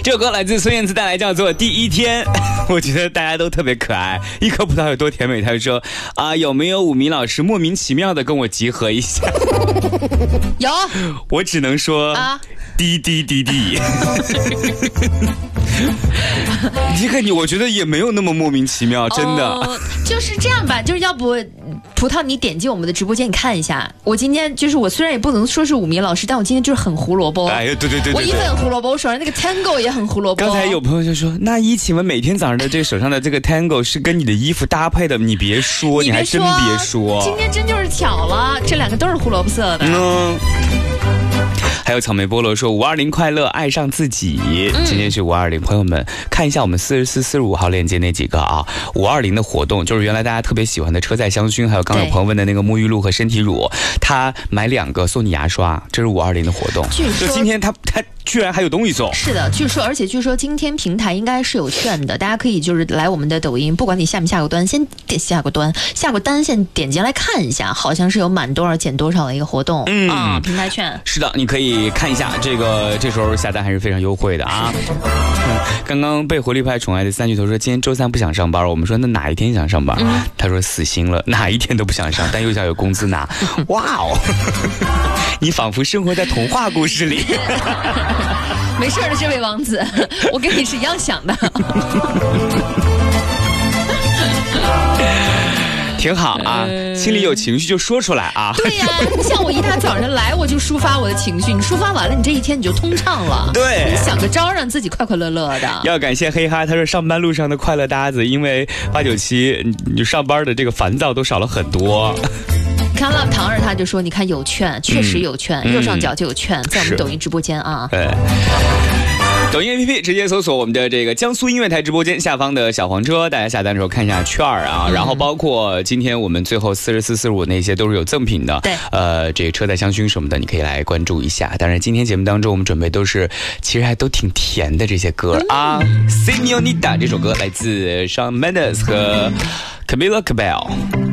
这首歌来自孙燕姿，带来叫做《第一天》。我觉得大家都特别可爱，一颗葡萄有多甜美？他就说啊，有没有武明老师莫名其妙的跟我集合一下？ 有， 我只能说啊，滴滴滴滴。这个我觉得也没有那么莫名其妙，真的。 就是这样吧，就是要不葡萄，你点击我们的直播间，你看一下。我今天就是我虽然也不能说是武明老师，但我今天就是很胡萝卜。 哎呀，对， 我衣服很胡萝卜，我手上那个 Tango 也很胡萝卜。 刚才有朋友就说，那请问每天早上的这个手上的这个 Tango 是跟你的衣服搭配的？你别说，你还真别说， 今天真就是巧了，这两个都是胡萝卜色的。 还有草莓菠萝说520快乐，爱上自己。今天是520，朋友们看一下我们44、45号链接那几个啊，520的活动就是原来大家特别喜欢的车载香薰，还有刚有朋友问的那个沐浴露和身体乳，他买2个送你牙刷，这是520的活动。就今天他居然还有东西送。是的， 而且据说今天平台应该是有券的，大家可以就是来我们的抖音，不管你下没下过单，先下过单先点进来看一下，好像是有满多少减多少的一个活动。平台券。是的， 你可以看一下这时候下单还是非常优惠的啊。刚刚被活力派宠爱的3巨头说今天周3不想上班，我们说那哪一天想上班？他说死心了，哪一天都不想上，但又想有工资拿。哇哦，你仿佛生活在童话故事里。 没事的，这位王子，我跟你是一样想的。 挺好啊，心里有情绪就说出来啊。 对呀，像我一大早上来我就抒发我的情绪，你抒发完了，你这一天你就通畅了。 对， 你想个招让自己快快乐乐的。 要感谢黑哈，他说上班路上的快乐搭子，因为897你上班的这个烦躁都少了很多。 看 Love 唐儿他就说，你看有券，确实有券，右上角就有券，在我们抖音直播间啊。 对。抖音 APP 直接搜索我们的这个江苏音乐台直播间下方的小黄车，大家下单的时候看一下券啊，然后包括今天我们最后44、45那些都是有赠品的， 对， 这个车载香薰什么的，你可以来关注一下。当然，今天节目当中我们准备都是其实还都挺甜的这些歌啊。Señorita 这首歌来自Shawn Mendes 和 Camila Cabello。